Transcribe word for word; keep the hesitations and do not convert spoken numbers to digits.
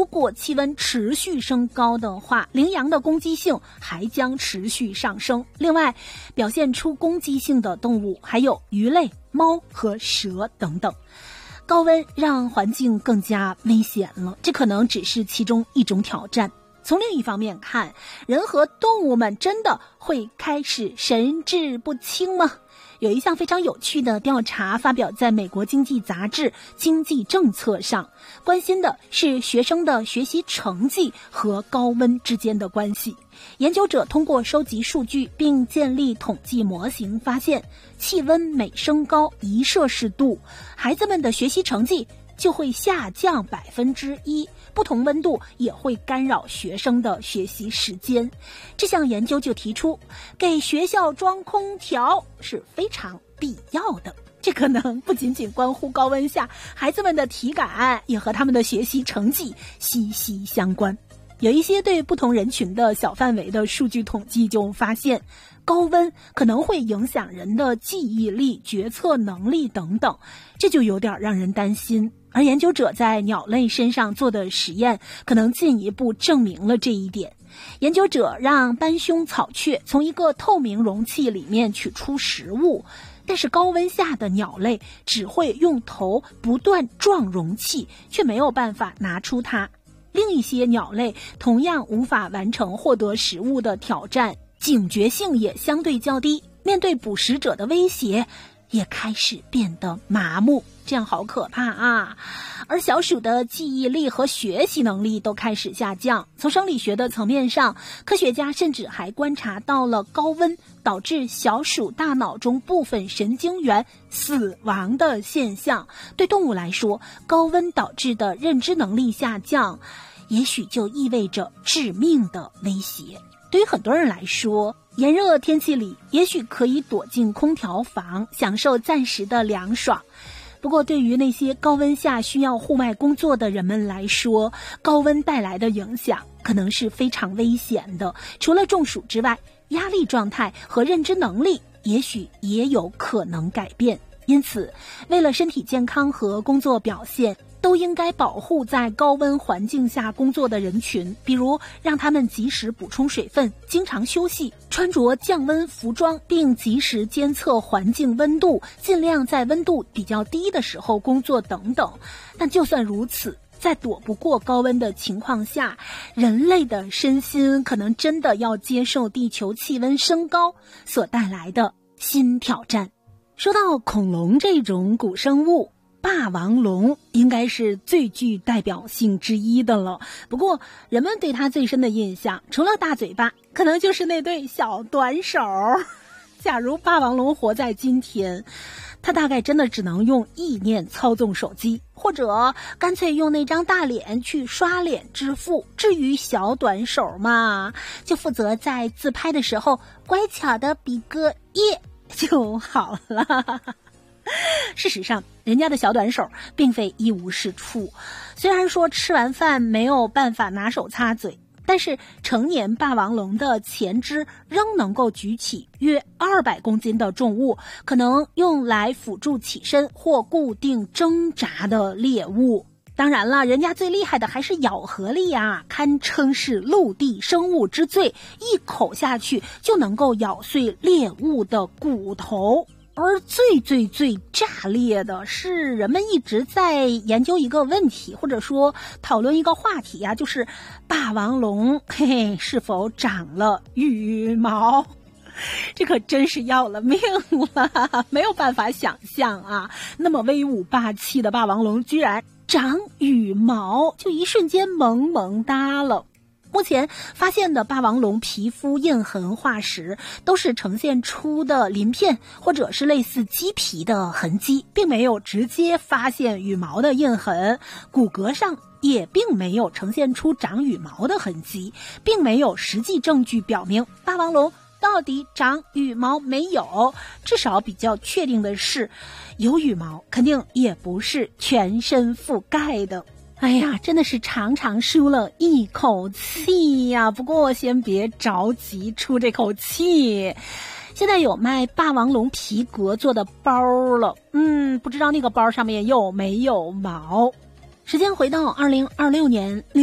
如果气温持续升高的话，羚羊的攻击性还将持续上升。另外，表现出攻击性的动物还有鱼类、猫和蛇等等。高温让环境更加危险了，这可能只是其中一种挑战。从另一方面看，人和动物们真的会开始神志不清吗？有一项非常有趣的调查发表在美国经济杂志《经济政策》上，关心的是学生的学习成绩和高温之间的关系。研究者通过收集数据并建立统计模型，发现气温每升高一摄氏度，孩子们的学习成绩就会下降百分之一。不同温度也会干扰学生的学习时间。这项研究就提出，给学校装空调是非常必要的。这可能不仅仅关乎高温下孩子们的体感，也和他们的学习成绩息息相关。有一些对不同人群的小范围的数据统计就发现，高温可能会影响人的记忆力、决策能力等等，这就有点让人担心。而研究者在鸟类身上做的实验可能进一步证明了这一点。研究者让斑胸草雀从一个透明容器里面取出食物，但是高温下的鸟类只会用头不断撞容器，却没有办法拿出它。另一些鸟类同样无法完成获得食物的挑战，警觉性也相对较低，面对捕食者的威胁也开始变得麻木，这样好可怕啊！而小鼠的记忆力和学习能力都开始下降。从生理学的层面上，科学家甚至还观察到了高温导致小鼠大脑中部分神经元死亡的现象。对动物来说，高温导致的认知能力下降，也许就意味着致命的威胁。对于很多人来说，炎热天气里也许可以躲进空调房，享受暂时的凉爽。不过对于那些高温下需要户外工作的人们来说，高温带来的影响可能是非常危险的。除了中暑之外，压力状态和认知能力也许也有可能改变。因此，为了身体健康和工作表现，都应该保护在高温环境下工作的人群，比如让他们及时补充水分，经常休息，穿着降温服装，并及时监测环境温度，尽量在温度比较低的时候工作等等。但就算如此，在躲不过高温的情况下，人类的身心可能真的要接受地球气温升高所带来的新挑战。说到恐龙这种古生物，霸王龙应该是最具代表性之一的了。不过人们对它最深的印象，除了大嘴巴，可能就是那对小短手。假如霸王龙活在今天，它大概真的只能用意念操纵手机，或者干脆用那张大脸去刷脸支付。至于小短手嘛，就负责在自拍的时候乖巧的比个耶就好了。事实上，人家的小短手并非一无是处。虽然说吃完饭没有办法拿手擦嘴，但是成年霸王龙的前肢仍能够举起约二百公斤的重物，可能用来辅助起身或固定挣扎的猎物。当然了，人家最厉害的还是咬合力啊，堪称是陆地生物之最，一口下去就能够咬碎猎物的骨头。而最最最炸裂的是，人们一直在研究一个问题，或者说讨论一个话题啊，就是霸王龙嘿嘿是否长了羽毛。这可真是要了命了，没有办法想象啊，那么威武霸气的霸王龙居然长羽毛，就一瞬间萌萌哒了。目前发现的霸王龙皮肤印痕化石都是呈现出的鳞片或者是类似鸡皮的痕迹，并没有直接发现羽毛的印痕，骨骼上也并没有呈现出长羽毛的痕迹，并没有实际证据表明霸王龙到底长羽毛没有。至少比较确定的是，有羽毛肯定也不是全身覆盖的。哎呀，真的是长长舒了一口气呀！不过先别着急出这口气，现在有卖霸王龙皮革做的包了，嗯，不知道那个包上面有没有毛。时间回到二零二六年